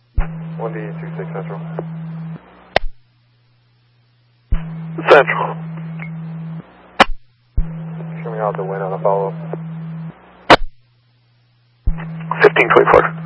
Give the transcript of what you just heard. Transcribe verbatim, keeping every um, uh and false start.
one D two six Central. Central. Show me out the wind on a follow-up. fifteen twenty-four.